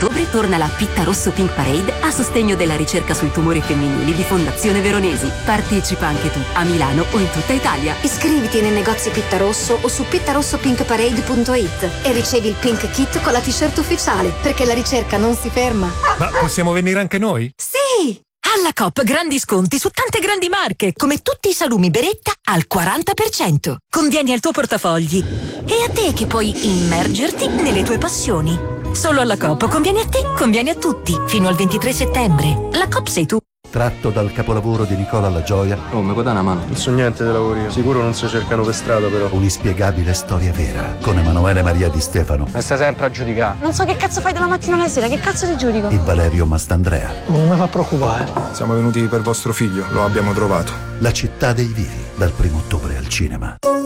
ottobre torna la Pitta Rosso Pink Parade a sostegno della ricerca sui tumori femminili di Fondazione Veronesi. Partecipa anche tu a Milano o in tutta Italia. Iscriviti nei negozi Pitta Rosso o su pittarossopink.parade.it e ricevi il Pink Kit con la t-shirt ufficiale, perché la ricerca non si ferma. Ma possiamo venire anche noi? Sì! Alla Coop grandi sconti su tante grandi marche, come tutti i salumi Beretta al 40%. Convieni al tuo portafogli. E a te che puoi immergerti nelle tue passioni. Solo alla Coop conviene a te, conviene a tutti. Fino al 23 settembre. La Coop sei tu. Tratto dal capolavoro di Nicola La Gioia. Oh, mi può dare una mano? Non so niente di lavoro io. Sicuro non si cercano per strada, però. Un'inspiegabile storia vera con Emanuele Maria Di Stefano. E stai sempre a giudicare. Non so che cazzo fai dalla mattina alla sera, che cazzo ti giudico? E Valerio Mastandrea. Non mi fa preoccupare. Siamo venuti per vostro figlio, lo abbiamo trovato. La città dei vivi, dal 1° ottobre al cinema.